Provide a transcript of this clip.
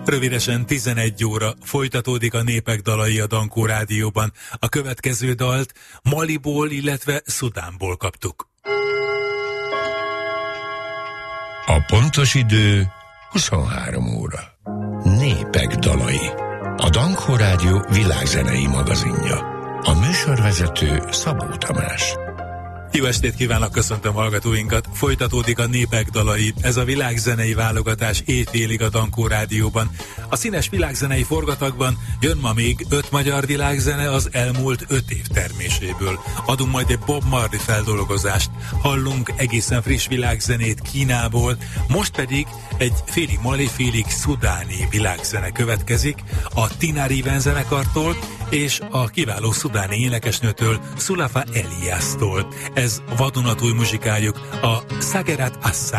Rövidesen 11 óra folytatódik a Népek dalai a Dankó Rádióban. A következő dalt Maliból, illetve Szudánból kaptuk. A pontos idő 23 óra. Népek dalai. A Dankó Rádió világzenei magazinja. A műsorvezető Szabó Tamás. Jó estét kívánok, köszöntöm hallgatóinkat! Folytatódik a Népek dalai, ez a világzenei válogatás éjfélig a Dankó Rádióban. A színes világzenei forgatagban jön ma még 5 magyar világzene az elmúlt 5 év terméséből. Adunk majd egy Bob Marley feldolgozást, hallunk egészen friss világzenét Kínából, most pedig egy félig mali, félig szudáni világzene következik a Tinariwen zenekartól és a kiváló szudáni énekesnőtől, Sulafa Eliastól. Ez vadonatúj muzsikájuk, a Sagerat Assa.